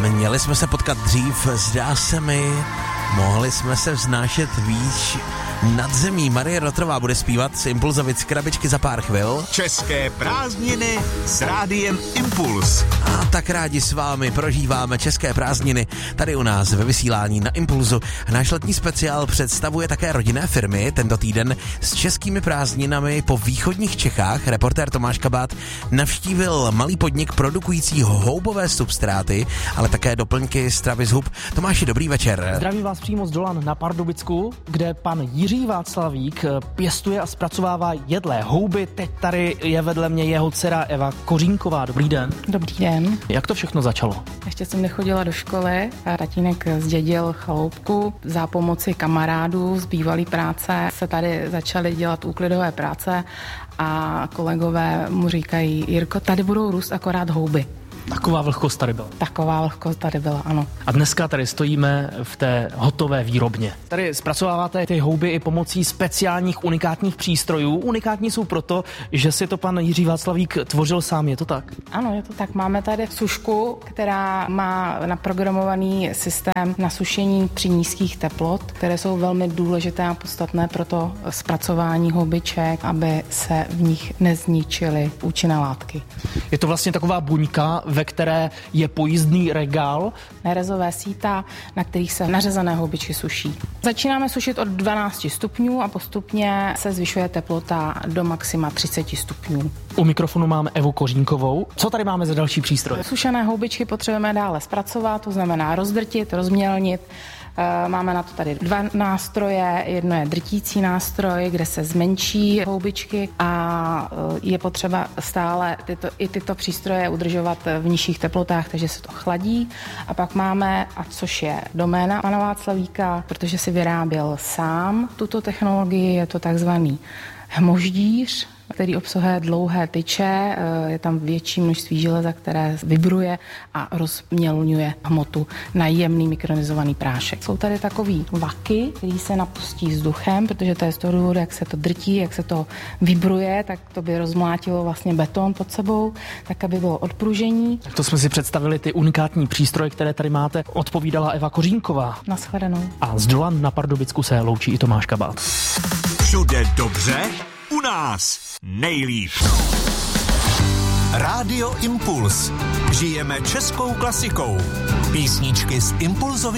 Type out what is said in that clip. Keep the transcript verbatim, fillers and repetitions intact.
Měli jsme se potkat dřív, zdá se mi, mohli jsme se vznášet výš nad zemí. Marie Rotrová bude zpívat z Impulzovic z krabičky za pár chvil. České prázdniny s rádiem Impuls. A tak rádi s vámi prožíváme české prázdniny tady u nás ve vysílání na Impulzu. Náš letní speciál představuje také rodinné firmy. Tento týden s českými prázdninami po východních Čechách reportér Tomáš Kabát navštívil malý podnik produkující houbové substráty, ale také doplňky stravy z hub. Tomáši, dobrý večer. Zdravím vás přímo z Dolan na Pardubicku, kde pan Jiří Václavík pěstuje a zpracovává jedlé houby. Teď tady je vedle mě jeho dcera Eva Kořínková. Dobrý den. Dobrý den. Jak to všechno začalo? Ještě jsem nechodila do školy a tatínek zdědil chaloupku. Za pomoci kamarádů z bývalý práce se tady začaly dělat úklidové práce a kolegové mu říkají: Jirko, tady budou růst akorát houby. Taková vlhkost tady byla. Taková vlhkost tady byla, ano. A dneska tady stojíme v té hotové výrobně. Tady zpracováváte ty houby i pomocí speciálních unikátních přístrojů. Unikátní jsou proto, že si to pan Jiří Václavík tvořil sám, je to tak? Ano, je to tak. Máme tady sušku, která má naprogramovaný systém na sušení při nízkých teplot, které jsou velmi důležité a podstatné pro to zpracování houbiček, aby se v nich nezničily účinné látky. Je to vlastně taková buňka, ve které je pojízdný regál. Nerezové síta, na kterých se nařezané houbičky suší. Začínáme sušit od dvanáct stupňů a postupně se zvyšuje teplota do maxima třicet stupňů. U mikrofonu máme Evu Kořínkovou. Co tady máme za další přístroje? Sušené houbičky potřebujeme dále zpracovat, to znamená rozdrtit, rozmělnit. Máme na to tady dva nástroje. Jedno je drtící nástroj, kde se zmenší houbičky a je potřeba stále tyto, i tyto přístroje udržovat v nižších teplotách, takže se to chladí. A pak máme, a což je doména pana Václavíka, protože si vyráběl sám tuto technologii, je to takzvaný hmoždíř, který obsahuje dlouhé tyče, je tam větší množství železa, které vibruje a rozmělňuje hmotu na jemný mikronizovaný prášek. Jsou tady takový vaky, který se napustí vzduchem, protože to je z toho důvodu, jak se to drtí, jak se to vibruje, tak to by rozmlátilo vlastně beton pod sebou, tak aby bylo odpružení. Tak to jsme si představili ty unikátní přístroje, které tady máte. Odpovídala Eva Kořínková. Nashledanou. A z Dolan na Pardubicku se loučí i Tomáš Kabát. Všude dobře, u nás nejlíp. Rádio Impuls. Žijeme českou klasikou. Písničky z Impulzovy